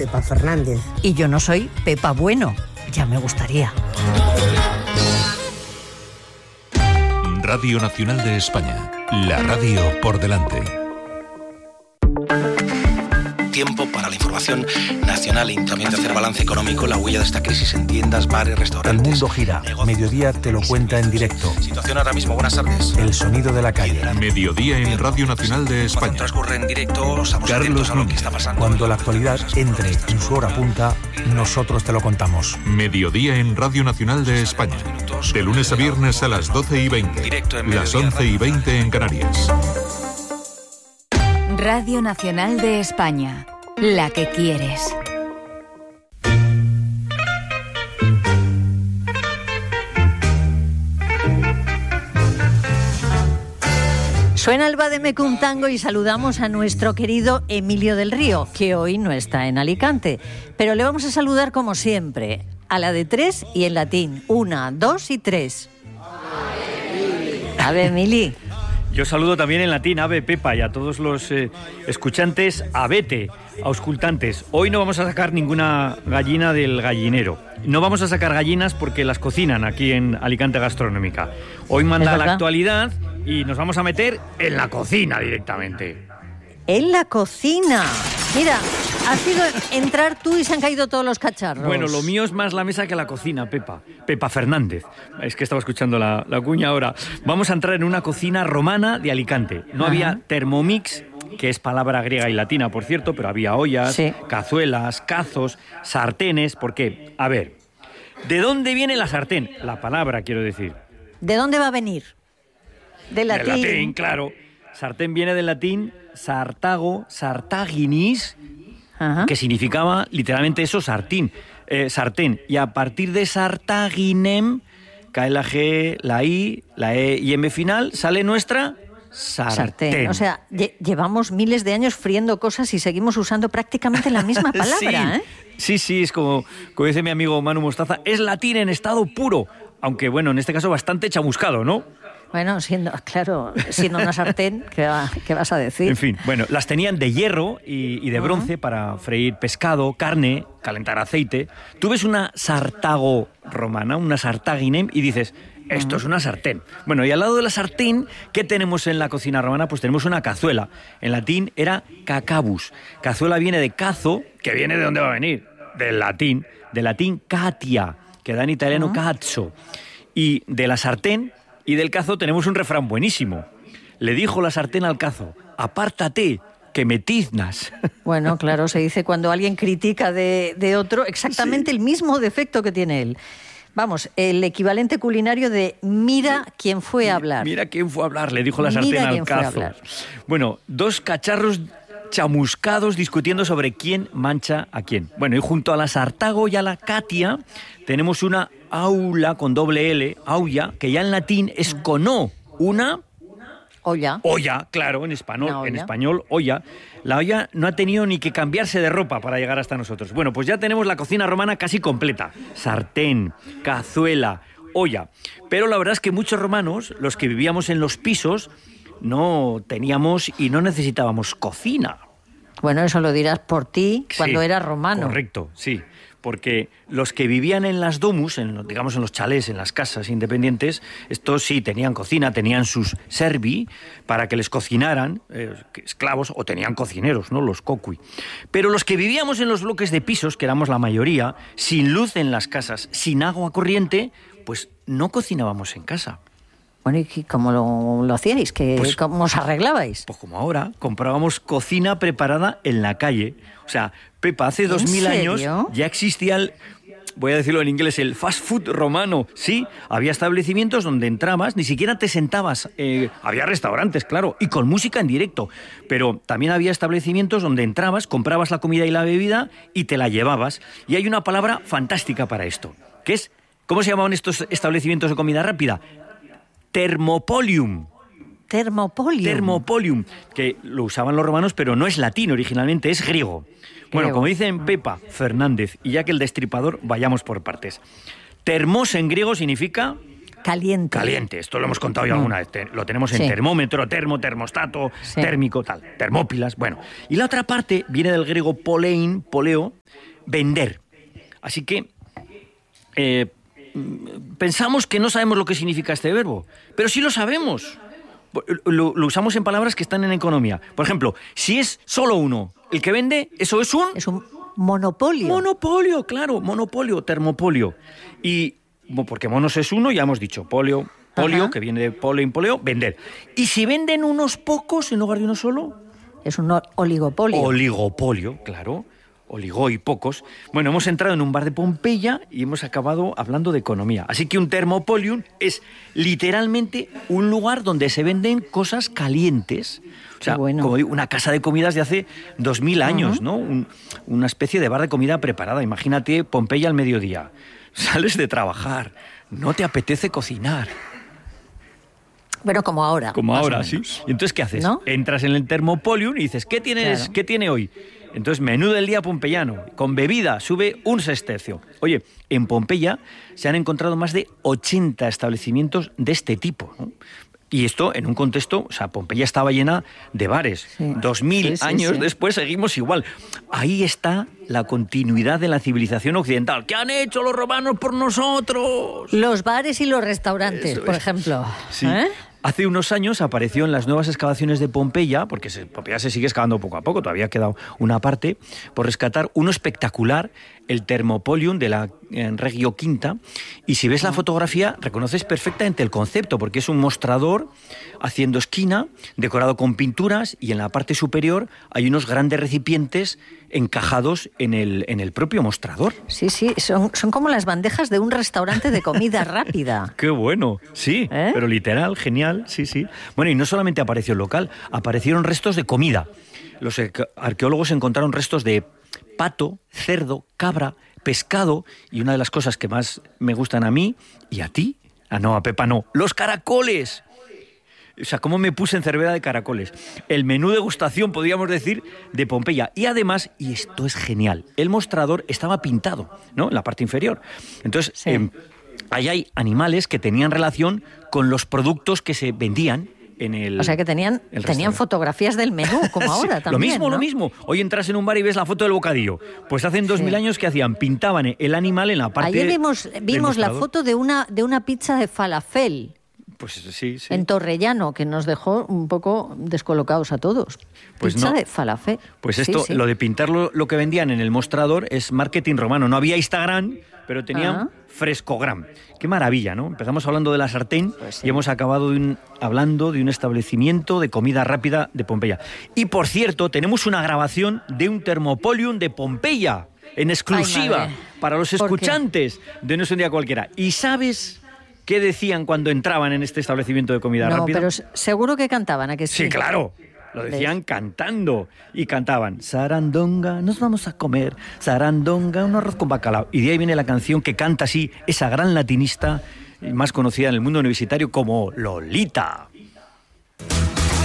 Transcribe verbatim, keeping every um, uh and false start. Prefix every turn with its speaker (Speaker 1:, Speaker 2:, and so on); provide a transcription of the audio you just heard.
Speaker 1: Pepa Fernández.
Speaker 2: Y yo no soy Pepa Bueno, ya me gustaría.
Speaker 3: Radio Nacional de España, la radio por delante.
Speaker 4: Tiempo para la información nacional y también de hacer balance económico, la huella de esta crisis en tiendas, bares, restaurantes.
Speaker 5: El mundo gira.
Speaker 4: negocios,
Speaker 5: Mediodía te lo cuenta en directo.
Speaker 4: Situación ahora mismo, buenas tardes.
Speaker 5: El sonido de la calle.
Speaker 3: Mediodía en Radio Nacional de
Speaker 4: Cuando
Speaker 3: España.
Speaker 4: transcurre en directo, estamos
Speaker 3: Carlos
Speaker 4: atentos a lo que
Speaker 3: Núñez.
Speaker 4: está pasando.
Speaker 5: Cuando la actualidad entre en su hora punta, nosotros te lo contamos.
Speaker 3: Mediodía en Radio Nacional de España. De lunes a viernes a las doce y veinte.
Speaker 4: Directo en
Speaker 3: Las
Speaker 4: Mediodía,
Speaker 3: once y veinte en Canarias.
Speaker 6: Radio Nacional de España, la que quieres.
Speaker 2: Suena el Vademecum Tango y saludamos a nuestro querido Emilio del Río, que hoy no está en Alicante. Pero le vamos a saludar como siempre, a la de tres y en latín. Una, dos y tres. A ver, Emili.
Speaker 7: Yo saludo también en latín, ave Pepa, y a todos los eh, escuchantes, avete, auscultantes. Hoy no vamos a sacar ninguna gallina del gallinero. No vamos a sacar gallinas porque las cocinan aquí en Alicante Gastronómica. Hoy manda la actualidad y nos vamos a meter en la cocina directamente.
Speaker 2: En la cocina. Mira, has sido entrar tú y se han caído todos los cacharros.
Speaker 7: Bueno, lo mío es más la mesa que la cocina, Pepa. Pepa Fernández. Es que estaba escuchando la, la cuña ahora. Vamos a entrar en una cocina romana de Alicante. No
Speaker 2: Ajá.
Speaker 7: había Thermomix, que es palabra griega y latina, por cierto, pero había ollas,
Speaker 2: Sí.
Speaker 7: cazuelas, cazos, sartenes. ¿Por qué? A ver, ¿de dónde viene la sartén? La palabra, quiero decir.
Speaker 2: ¿De dónde va a venir? De latín.
Speaker 7: Del latín, claro. Sartén viene del latín sartago, sartaginis,
Speaker 2: Ajá.
Speaker 7: que significaba literalmente eso, sartín, eh, sartén. Y a partir de sartaginem, cae la G, la I, la E y M final, sale nuestra sartén.
Speaker 2: Sartén. O sea, lle- llevamos miles de años friendo cosas y seguimos usando prácticamente la misma palabra,
Speaker 7: sí.
Speaker 2: ¿eh?
Speaker 7: Sí, sí, es como, como dice mi amigo Manu Mostaza, es latín en estado puro, aunque bueno, en este caso bastante chamuscado, ¿no?
Speaker 2: Bueno, siendo, claro, siendo una sartén, ¿qué, va- qué vas a decir?
Speaker 7: En fin, bueno, las tenían de hierro y, y de bronce para freír pescado, carne, calentar aceite. Tú ves una sartago romana, una sartaginem, y dices, esto es una sartén. Bueno, y al lado de la sartén, ¿qué tenemos en la cocina romana? Pues tenemos una cazuela. En latín era cacabus. Cazuela viene de cazo, que viene de dónde va a venir, del latín, del latín catia, que da en italiano cazzo. Y de la sartén y del cazo tenemos un refrán buenísimo. Le dijo la sartén al cazo, apártate, que me tiznas.
Speaker 2: Bueno, claro, se dice cuando alguien critica de, de otro exactamente el mismo defecto que tiene él. Vamos, el equivalente culinario de mira quién fue a hablar.
Speaker 7: Mira quién fue a hablar, le dijo la sartén
Speaker 2: Mira
Speaker 7: al
Speaker 2: quién fue a
Speaker 7: cazo.
Speaker 2: hablar.
Speaker 7: Bueno, dos cacharros chamuscados discutiendo sobre quién mancha a quién. Bueno, y junto a la sartago y a la catia tenemos una aula con doble L, aulla, que ya en latín es con O, una
Speaker 2: Olla.
Speaker 7: olla, claro, en español,
Speaker 2: Una olla.
Speaker 7: en español, olla. La olla no ha tenido ni que cambiarse de ropa para llegar hasta nosotros. Bueno, pues ya tenemos la cocina romana casi completa. Sartén, cazuela, olla. Pero la verdad es que muchos romanos, los que vivíamos en los pisos, no teníamos y no necesitábamos cocina.
Speaker 2: Bueno, eso lo dirás por ti cuando
Speaker 7: Sí,
Speaker 2: eras romano.
Speaker 7: Correcto, sí. Porque los que vivían en las domus, en, digamos en los chalés, en las casas independientes, estos sí tenían cocina, tenían sus servi para que les cocinaran, eh, esclavos, o tenían cocineros, ¿no? Los cocui. Pero los que vivíamos en los bloques de pisos, que éramos la mayoría, sin luz en las casas, sin agua corriente, pues no cocinábamos en casa.
Speaker 2: Bueno, ¿y cómo lo, lo hacíais? ¿Qué,
Speaker 7: Pues-
Speaker 2: ¿Cómo os arreglabais?
Speaker 7: Pues como ahora, comprábamos cocina preparada en la calle. O sea, Pepa, hace dos mil años
Speaker 2: serio?
Speaker 7: ya existía el, voy a decirlo en inglés, el fast food romano. Sí, había establecimientos donde entrabas, ni siquiera te sentabas. Eh, había restaurantes, claro, y con música en directo. Pero también había establecimientos donde entrabas, comprabas la comida y la bebida y te la llevabas. Y hay una palabra fantástica para esto, que es, ¿cómo se llamaban estos establecimientos de comida rápida? Thermopolium.
Speaker 2: Termopolium.
Speaker 7: Thermopolium, que lo usaban los romanos, pero no es latín originalmente, es griego. Bueno,
Speaker 2: Griego.
Speaker 7: como dicen Pepa Fernández, y ya que el destripador, vayamos por partes. Termos en griego significa
Speaker 2: Caliente.
Speaker 7: caliente. Esto lo hemos contado ya
Speaker 2: Mm.
Speaker 7: alguna vez. Te- Lo tenemos en
Speaker 2: Sí.
Speaker 7: termómetro, termo, termostato,
Speaker 2: Sí.
Speaker 7: térmico, tal. Termópilas, bueno. Y la otra parte viene del griego polein, poleo, vender. Así que eh, pensamos que no sabemos lo que significa este verbo, pero sí lo sabemos. Lo, lo usamos en palabras que están en economía. Por ejemplo, si es solo uno el que vende, eso es un...
Speaker 2: Es un monopolio.
Speaker 7: Monopolio, claro, monopolio, termopolio. Y porque monos es uno, ya hemos dicho, polio, polio, Ajá. que viene de polio, poleo, vender. Y si venden unos pocos en lugar de uno solo...
Speaker 2: Es un oligopolio.
Speaker 7: Oligopolio, claro. Oligó y pocos. Bueno, hemos entrado en un bar de Pompeya y hemos acabado hablando de economía. Así que un thermopolium es literalmente un lugar donde se venden cosas calientes. O sea, bueno. como digo, una casa de comidas de hace dos mil años, uh-huh. ¿no? Un, una especie de bar de comida preparada. Imagínate Pompeya al mediodía. Sales de trabajar, no te apetece cocinar.
Speaker 2: Bueno, como ahora.
Speaker 7: Como ahora, sí. Y entonces, ¿qué haces? ¿No? Entras en el thermopolium y dices, ¿qué tienes? Claro. ¿Qué tiene hoy? Entonces, menú del día pompeyano, con bebida, sube un sestercio. Oye, en Pompeya se han encontrado más de ochenta establecimientos de este tipo, ¿no? Y esto en un contexto, o sea, Pompeya estaba llena de bares. Sí. Dos mil sí, años sí, sí. después seguimos igual. Ahí está la continuidad de la civilización occidental. ¿Qué han hecho los romanos por nosotros?
Speaker 2: Los bares y los restaurantes, Eso por es. ejemplo.
Speaker 7: Sí.
Speaker 2: ¿Eh?
Speaker 7: Hace unos años apareció en las nuevas excavaciones de Pompeya, porque se, Pompeya se sigue excavando poco a poco, todavía ha quedado una parte, por rescatar uno espectacular, el Thermopolium de la en Regio Quinta, y si ves la fotografía reconoces perfectamente el concepto, porque es un mostrador haciendo esquina, decorado con pinturas, y en la parte superior hay unos grandes recipientes encajados en el, en el propio mostrador.
Speaker 2: Sí, sí, son, son como las bandejas de un restaurante de comida rápida.
Speaker 7: ¡Qué bueno! Sí, ¿Eh? pero literal, genial, sí, sí. Bueno, y no solamente apareció el local, aparecieron restos de comida. Los arqueólogos encontraron restos de pato, cerdo, cabra, pescado, y una de las cosas que más me gustan a mí, y a ti, ah no, a Pepa no, los caracoles. O sea, cómo me puse en Cervera de caracoles. El menú degustación, podríamos decir, de Pompeya. Y además, y esto es genial, el mostrador estaba pintado, ¿no?, en la parte inferior. Entonces, sí. eh, ahí hay animales que tenían relación con los productos que se vendían en el...
Speaker 2: O sea, que tenían, tenían fotografías del menú, como ahora
Speaker 7: sí,
Speaker 2: también,
Speaker 7: Lo mismo,
Speaker 2: ¿no?
Speaker 7: lo mismo. Hoy entras en un bar y ves la foto del bocadillo. Pues hace dos mil sí. años que hacían, pintaban el animal en la parte...
Speaker 2: Ayer vimos, vimos la foto de una, de una pizza de falafel.
Speaker 7: Pues sí, sí.
Speaker 2: En Torrellano, que nos dejó un poco descolocados a todos.
Speaker 7: Pues
Speaker 2: Pizza
Speaker 7: no.
Speaker 2: de falafel.
Speaker 7: Pues esto, sí, sí. lo de pintar lo, lo que vendían en el mostrador es marketing romano. No había Instagram, pero tenían ah. frescogram. Qué maravilla, ¿no? Empezamos hablando de la sartén pues sí. y hemos acabado de un, hablando de un establecimiento de comida rápida de Pompeya. Y por cierto, tenemos una grabación de un Thermopolium de Pompeya, en exclusiva, Ay, para los escuchantes de No es un día cualquiera. ¿Y sabes qué decían cuando entraban en este establecimiento de comida
Speaker 2: no,
Speaker 7: rápida?
Speaker 2: No, pero seguro que cantaban, ¿a que sí?
Speaker 7: Sí, claro. Lo decían ¿Ves? Cantando. Y cantaban, sarandonga, nos vamos a comer, sarandonga, un arroz con bacalao. Y de ahí viene la canción que canta así esa gran latinista más conocida en el mundo universitario como Lolita.